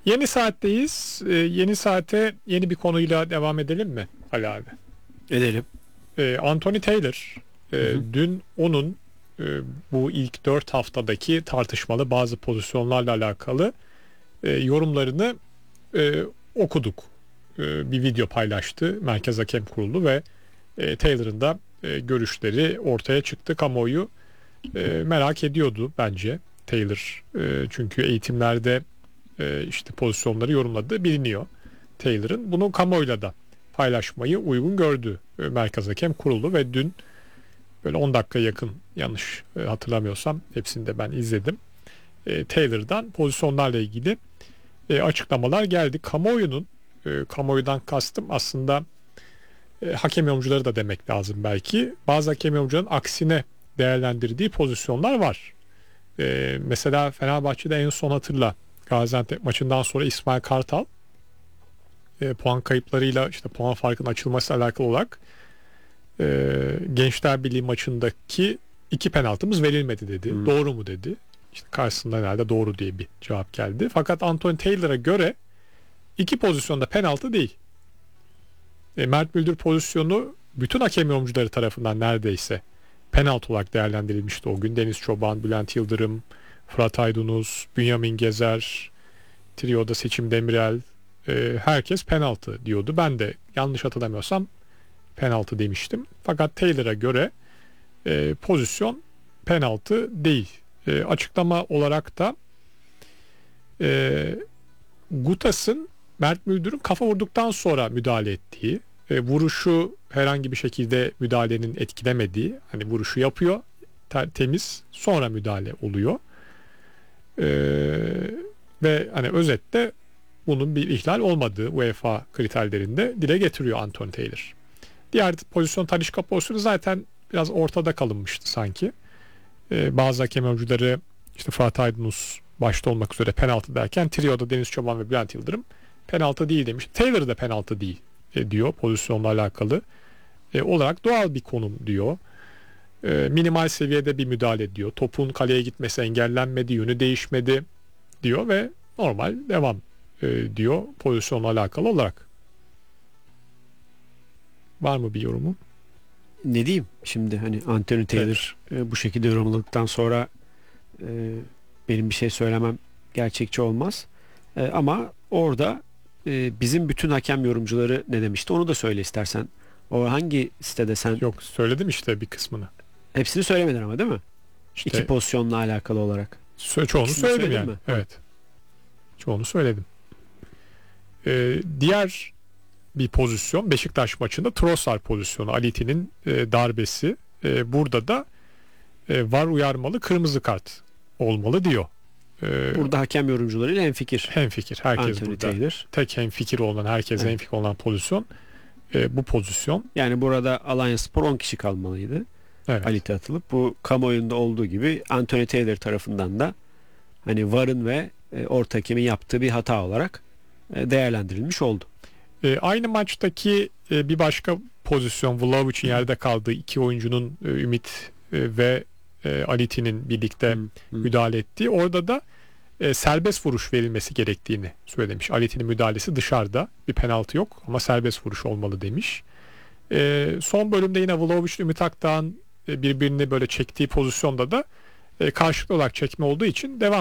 Yeni saatteyiz. Yeni saate yeni bir konuyla devam edelim mi Ali abi? Edelim. Anthony Taylor Hı hı. dün onun bu ilk 4 haftadaki tartışmalı bazı pozisyonlarla alakalı yorumlarını okuduk. Bir video paylaştı Merkez Hakem Kurulu ve Taylor'ın da görüşleri ortaya çıktı. Kamuoyu merak ediyordu bence Taylor. Çünkü eğitimlerde işte pozisyonları yorumladığı biliniyor Taylor'ın. Bunu kamuoyuyla da paylaşmayı uygun gördü Merkez Hakem Kurulu ve dün böyle 10 dakika yakın, yanlış hatırlamıyorsam hepsini de ben izledim. Taylor'dan pozisyonlarla ilgili açıklamalar geldi. Kamuoyudan kastım aslında hakem yorumcuları da demek lazım belki. Bazı hakem yorumcuların aksine değerlendirdiği pozisyonlar var. Mesela Fenerbahçe'de en son hatırla, Gaziantep maçından sonra İsmail Kartal puan kayıplarıyla işte puan farkının açılması alakalı olarak Gençler Birliği maçındaki 2 penaltımız verilmedi dedi. Doğru mu dedi. İşte karşısında herhalde doğru diye bir cevap geldi. Fakat Anthony Taylor'a göre 2 pozisyonda penaltı değil. Mert Müldür pozisyonu bütün hakem yorumcuları tarafından neredeyse penaltı olarak değerlendirilmişti o gün. Deniz Çoban, Bülent Yıldırım, Fırat Aydınus, Bünyamin Gezer, Trio'da Seçim Demirel, herkes penaltı diyordu. Ben de yanlış hatırlamıyorsam penaltı demiştim. Fakat Taylor'a göre pozisyon penaltı değil. Açıklama olarak da Gutas'ın Mert Müldür'ün kafa vurduktan sonra müdahale ettiği, vuruşu herhangi bir şekilde müdahalenin etkilemediği, hani vuruşu yapıyor temiz, sonra müdahale oluyor. Ve hani özetle bunun bir ihlal olmadığı UEFA kriterlerinde dile getiriyor Anthony Taylor. Diğer pozisyon, Talisca pozisyonu zaten biraz ortada kalınmıştı sanki. Bazı hakem yorumcuları işte Fırat Aydınus başta olmak üzere penaltı derken Trio'da Deniz Çoban ve Bülent Yıldırım penaltı değil demiş. Taylor da penaltı değil diyor pozisyonla alakalı. Olarak doğal bir konum diyor. Minimal seviyede bir müdahale diyor. Topun kaleye gitmesi engellenmedi, yönü değişmedi diyor ve normal devam diyor pozisyonla alakalı olarak. Var mı bir yorumu? Ne diyeyim şimdi, hani Anthony Taylor bu şekilde yorumladıktan sonra benim bir şey söylemem gerçekçi olmaz. Ama orada bizim bütün hakem yorumcuları ne demişti, onu da söyle istersen. O hangi sitede sen? Yok, söyledim işte bir kısmını. Hepsini söylemedin ama, değil mi? İşte İki pozisyonla alakalı olarak. çoğunu İkisini söyledim söyledin yani. mi? Evet. Çoğunu söyledim. Diğer bir pozisyon Beşiktaş maçında Trossard pozisyonu, Aliti'nin darbesi. Burada da VAR uyarmalı, kırmızı kart olmalı diyor. Burada hakem yorumcularıyla hemfikir. Hemfikir. Herkes Anthony burada. Taylor. Tek hemfikir olan, herkes hemfikir olan pozisyon bu pozisyon. Yani burada Alanyaspor 10 kişi kalmalıydı. Evet. Alite atılıp, bu kamuoyunda olduğu gibi Anthony Taylor tarafından da hani VAR'ın ve orta hakemin yaptığı bir hata olarak değerlendirilmiş oldu. Aynı maçtaki bir başka pozisyon, Vlahovic'in yerde kaldığı iki oyuncunun Ümit ve Aliti'nin birlikte müdahale ettiği, orada da serbest vuruş verilmesi gerektiğini söylemiş. Aliti'nin müdahalesi dışarıda, bir penaltı yok ama serbest vuruş olmalı demiş. Son bölümde yine Vlahovic ile Ümit Akdağ'ın birbirini böyle çektiği pozisyonda da karşılıklı olarak çekme olduğu için devam